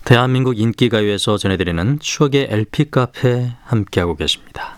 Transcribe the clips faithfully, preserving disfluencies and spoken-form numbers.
대한민국 인기가요에서 전해드리는 추억의 엘피 카페 함께하고 계십니다.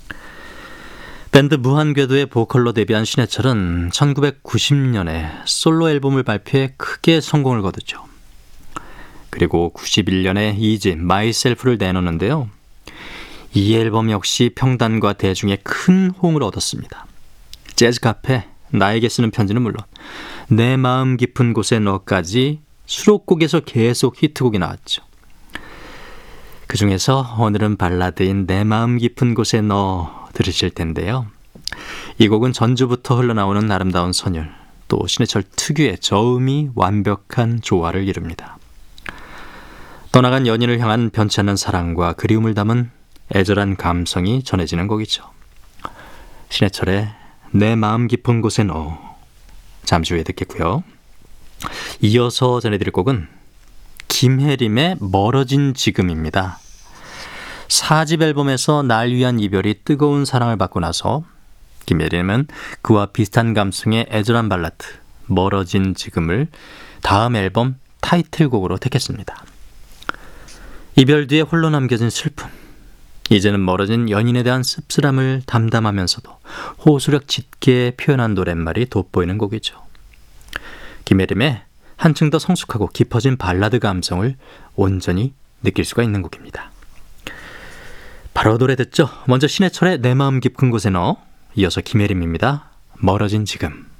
밴드 무한궤도의 보컬로 데뷔한 신해철은 천구백구십 년에 솔로 앨범을 발표해 크게 성공을 거두죠. 그리고 구십일 년에 이 집 마이셀프를 내놓는데요. 이 앨범 역시 평단과 대중의 큰 호응을 얻었습니다. 재즈 카페, 나에게 쓰는 편지는 물론 내 마음 깊은 곳에 너까지 수록곡에서 계속 히트곡이 나왔죠. 그 중에서 오늘은 발라드인 내 마음 깊은 곳에 너 들으실 텐데요. 이 곡은 전주부터 흘러나오는 아름다운 선율, 또 신해철 특유의 저음이 완벽한 조화를 이룹니다. 떠나간 연인을 향한 변치 않는 사랑과 그리움을 담은 애절한 감성이 전해지는 곡이죠. 신해철의 내 마음 깊은 곳에 너, 잠시 후에 듣겠고요. 이어서 전해드릴 곡은 김혜림의 멀어진 지금입니다. 사 집 앨범에서 날 위한 이별이 뜨거운 사랑을 받고 나서 김혜림은 그와 비슷한 감성의 애절한 발라드 멀어진 지금을 다음 앨범 타이틀곡으로 택했습니다. 이별 뒤에 홀로 남겨진 슬픔, 이제는 멀어진 연인에 대한 씁쓸함을 담담하면서도 호소력 짙게 표현한 노랫말이 돋보이는 곡이죠. 김혜림의 한층 더 성숙하고 깊어진 발라드 감성을 온전히 느낄 수가 있는 곡입니다. 바로 노래 듣죠. 먼저 신해철의 내 마음 깊은 곳에 넣어, 이어서 김혜림입니다. 멀어진 지금.